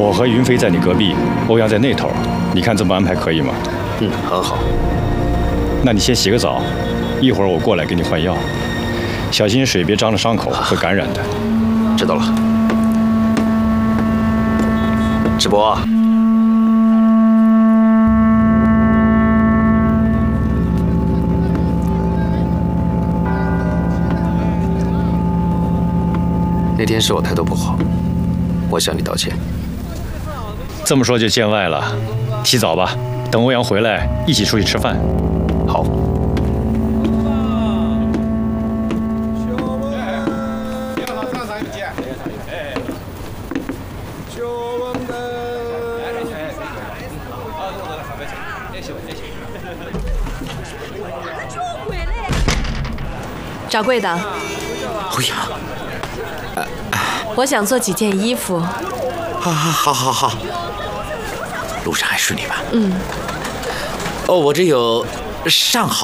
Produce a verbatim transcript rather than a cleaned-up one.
我和云飞在你隔壁，欧阳在那头，你看这么安排可以吗？ 嗯，很好。 那你先洗个澡，一会儿我过来给你换药，小心水别张了伤口，会感染的。 知道了。智伯，那天是我态度不好，我向你道歉。 这么说就见外了，洗澡吧，等欧阳回来一起出去吃饭。 好。 掌柜的， 欧阳， 我想做几件衣服。 好好好好好，路上还顺利吧？ 嗯。 哦，我这有上好。